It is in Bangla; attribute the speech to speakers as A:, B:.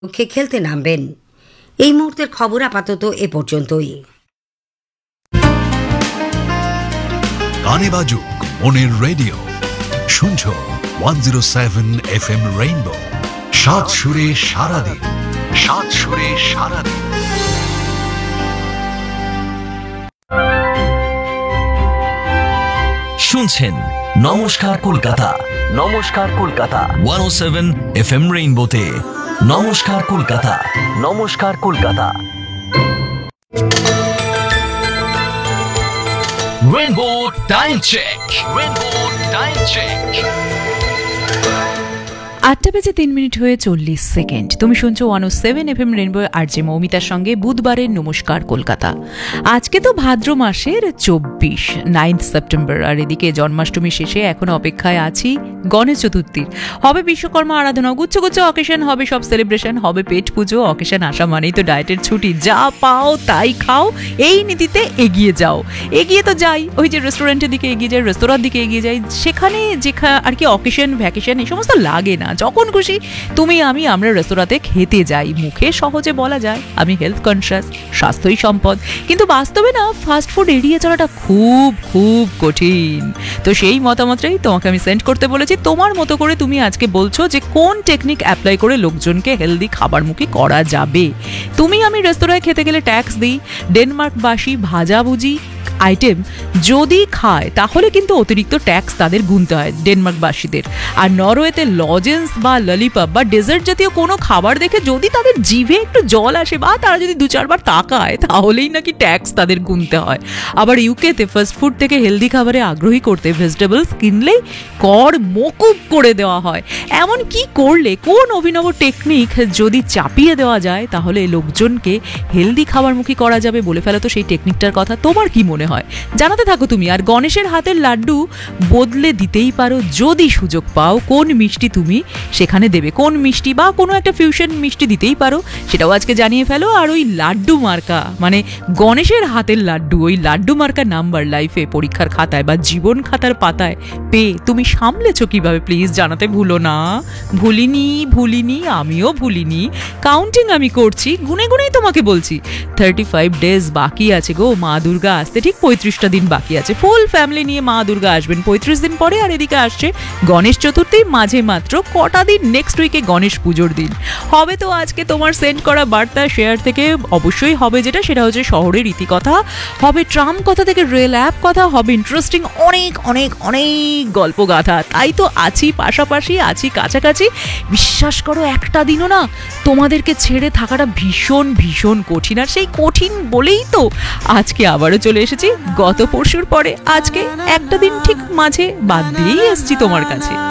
A: পক্ষে খেলতে নামবেন। এই মুহূর্তের খবর আপাতত এ পর্যন্তই।
B: গানে বাজুক মনের রেডিও, শুনছো 107 FM রেইনবো। সাত সুরে সারাদিন, সাত সুরে সারাদিন।
C: শুনছেন নমস্কার কলকাতা, নমস্কার কলকাতা 107 FM রেইনবোতে। নমস্কার কলকাতা, নমস্কার Kolkata. Rainbow time check, rainbow time check.
D: 8:03 হয়ে 40 সেকেন্ড। তুমি শুনছো 107 FM রেইনবো আরজে মৌমিতার সঙ্গে বুধবারের নমস্কার কলকাতা। আজকে তো ভাদ্র মাসের 24 9 সেপ্টেম্বর, আর এদিকে জন্মাষ্টমী শেষে এখন অপেক্ষায় আছি গণেশ চতুর্থীর। হবে বিশ্বকর্মা আরাধনা, গুচ্ছ গুচ্ছ অকেশন হবে, সব সেলিব্রেশন হবে, পেট পুজো। অকেশন আসা মানেই তো ডায়েটের ছুটি, যা পাও তাই খাও, এই নীতিতে এগিয়ে যাও। এগিয়ে তো যাই, ওই যে রেস্টুরেন্টের দিকে এগিয়ে যাই, রেস্তোরাঁর দিকে এগিয়ে যাই, সেখানে আর কি অকেশন ভ্যাকেশন এই সমস্ত লাগে না। যখন খুশি তুমি আমরা রেস্তোরাঁতে খেতে যাই। মুখে সহজে বলা যায় আমি হেলথ কনসিয়াস, স্বাস্থ্যই সম্পদ, কিন্তু বাস্তবে না ফাস্ট ফুড এড়িয়ে চলাটা খুব খুব কঠিন। তো সেই মতামতটাই তোমাকে আমি সেন্ড করতে বলেছি। তোমার মতো করে তুমি আজকে বলছো যে কোন টেকনিক অ্যাপ্লাই করে লোকজনকে হেলদি খাবারমুখী করা যাবে। আমি রেস্তোরাঁয় খেতে গেলে ট্যাক্স দিই। ডেনমার্কবাসী ভাজাভুজি আইটেম যদি খায় তাহলে কিন্তু অতিরিক্ত ট্যাক্স তাদের গুনতে হয় ডেনমার্কবাসীদের। আর নরওয়েতে লজেন্স বা ললিপপ বা ডেজার্ট জাতীয় কোনো খাবার দেখে যদি তাদের জিভে একটু জল আসে বা তারা যদি 2-4 বার তাকায় তাহলেই নাকি ট্যাক্স তাদের গুনতে হয়। আবার ইউকেতে ফাস্ট ফুড থেকে হেলদি খাবারে আগ্রহী করতে ভেজিটেবলস কিনলেই কর মকুব করে দেওয়া হয়। এমন কি করলে, কোন অভিনব টেকনিক যদি চাপিয়ে দেওয়া যায় তাহলে লোকজনকে হেলদি খাবারমুখী করা যাবে? বলে ফেলো তো সেই টেকনিকটার কথা। তোমার কি মনে হয় জানাতে থাকো তুমি। আর গণেশের হাতের লাড্ডু বদলে দিতেই পারো যদি সুযোগ পাও। কোন মিষ্টি তুমি সেখানে দেবে, কোন মিষ্টি বা কোনো একটা ফিউশন মিষ্টি দিতেই পারো, সেটাও আজকে জানিয়ে ফেলো। আর ওই লাড্ডু মার্কা মানে গণেশের হাতের লাড্ডু, ওই লাড্ডু মার্কা নাম্বার লাইফে পরীক্ষার খাতায় বা জীবন খাতার পাতায় পেয়ে তুমি সামলেছো কিভাবে প্লিজ জানাতে ভুলো না। ভুলিনি, আমিও ভুলিনি। কাউন্টিং আমি করছি, গুনে গুনেই তোমাকে বলছি 35 ডেজ বাকি আছে গো মা দুর্গা আসতে। ঠিক 35টা দিন বাকি আছে। ফুল ফ্যামিলি নিয়ে মা দুর্গা আসবেন 35 দিন পরে। আর এদিকে আসছে গণেশ চতুর্থী, মাঝে মাত্র কটা দিন নেক্সট উইকে গণেশ পুজোর দিন হবে। তো আজকে তোমার সেন্ড করা বার্তা শেয়ার থেকে অবশ্যই হবে সেটা হচ্ছে শহরের রীতিকথা, হবে ট্রাম কথা থেকে রেল অ্যাপ কথা, হবে ইন্টারেস্টিং অনেক অনেক অনেক গল্প গাথা। তাই তো আছি পাশাপাশি, আছি কাছাকাছি। বিশ্বাস করো একটা দিনও না তোমাদেরকে ছেড়ে থাকাটা ভীষণ ভীষণ কঠিন। আর সেই কঠিন বলেই তো আজকে আবারও চলে এসেছি গত পরশুর পরে। আজকে একটা দিন ঠিক মাঝে বাদ দিয়েই এসছি তোমার কাছে।